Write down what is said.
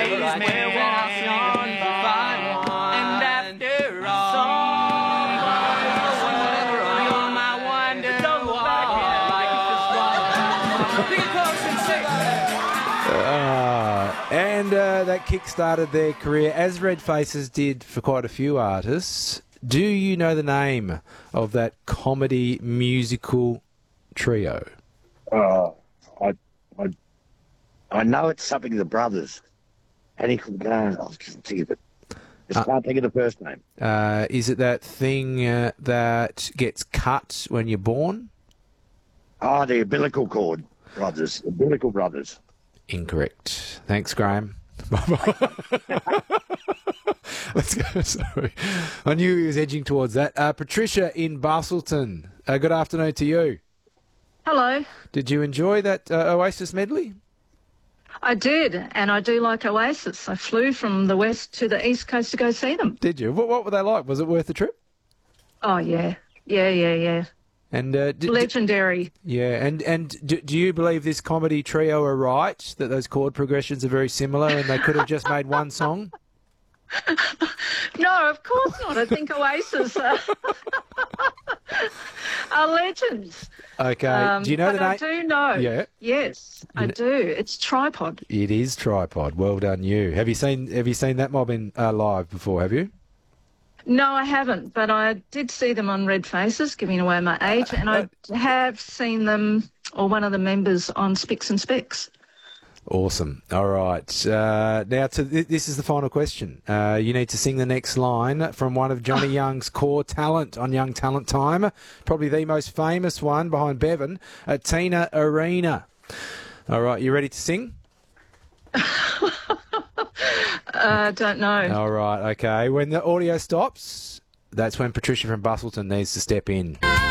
Ladies may walk on by, and after all, you're my wonderwall. Bring it close and sing. And that kick-started their career, as Red Faces did for quite a few artists. Do you know the name of that comedy musical trio? I know it's something of the brothers. I can't think of it. Just can't think of the first name. Is it that thing that gets cut when you're born? Oh, the umbilical cord brothers. Umbilical brothers. Incorrect. Thanks, Graham. Bye-bye. Let's go. Sorry. I knew he was edging towards that. Patricia in Bustleton. Good afternoon to you. Hello. Did you enjoy that Oasis medley? I did, and I do like Oasis. I flew from the west to the east coast to go see them. Did you? What were they like? Was it worth the trip? Oh, yeah. Yeah. And legendary. And do you believe this comedy trio are right, that those chord progressions are very similar and they could have just made one song? No, of course not. I think Oasis are legends. Okay. Do you know the name? I do know. Yeah. Yes, I do. It's Tripod. It is Tripod. Well done, you. Have you seen that mob in live before? Have you? No, I haven't, but I did see them on Red Faces, giving away my age, and I have seen them, or one of the members, on Spicks and Specs. Awesome. All right. Now, this is the final question. You need to sing the next line from one of Johnny Young's core talent on Young Talent Time, probably the most famous one behind Bevan, Tina Arena. All right. You ready to sing? Don't know. All right. Okay. When the audio stops, that's when Patricia from Bustleton needs to step in.